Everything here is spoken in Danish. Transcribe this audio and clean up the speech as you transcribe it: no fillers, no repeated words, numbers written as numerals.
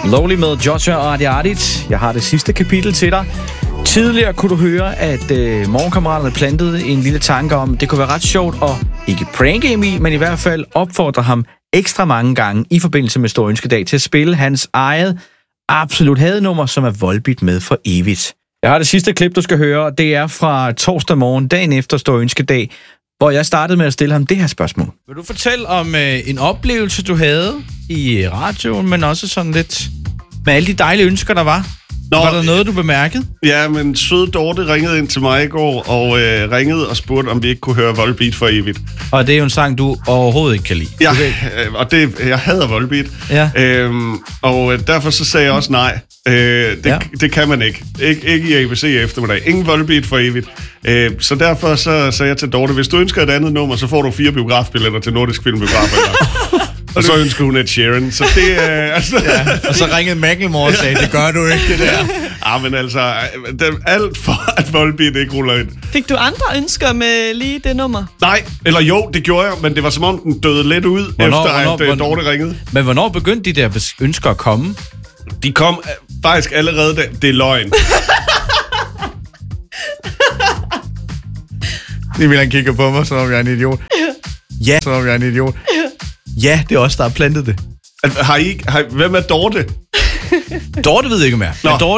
Lovely med Joshua og Adi Adit. Jeg har det sidste kapitel til dig. Tidligere kunne du høre, at morgenkammeraterne plantede en lille tanke om, det kunne være ret sjovt at ikke pranke Emil, men i hvert fald opfordre ham ekstra mange gange i forbindelse med Store Ønskedag til at spille hans eget absolut hadenummer, som er Volbeat med for evigt. Jeg har det sidste klip, du skal høre, og det er fra torsdag morgen, dagen efter Store Ønskedag, hvor jeg startede med at stille ham det her spørgsmål. Vil du fortælle om en oplevelse, du havde i radioen, men også sådan lidt med alle de dejlige ønsker, der var? Var der noget, du bemærkede? Ja, men søde Dorte ringede ind til mig i går, og ringede og spurgte, om vi ikke kunne høre Volbeat for evigt. Og det er jo en sang, du overhovedet ikke kan lide. Ja, og jeg hader Volbeat. Ja. Og derfor så sagde jeg også nej. Det kan man ikke. Ikke i ABC eftermiddag. Ingen Volbeat for evigt. Så derfor så sagde jeg til Dorte, hvis du ønsker et andet nummer, så får du 4 biografbilletter til Nordisk Filmbiograf. Og så ønsker hun Ed Sheeran. Så det ja, og så ringede Macklemore og sagde, det gør du ikke, det der. Men altså, alt for at Volbeat ikke ruller ind. Fik du andre ønsker med lige det nummer? Nej, eller jo, det gjorde jeg, men det var som om den døde lidt ud, efter at Dorte ringede. Men hvornår begyndte de der ønsker at komme? De kom faktisk allerede, det er løgn. Det vil han kigge på mig, som om jeg er en idiot. Ja, som om jeg er en idiot. Ja, det er os, der har plantet det. Hvem er Dorte? Dorte ved ikke mere. Men Dorte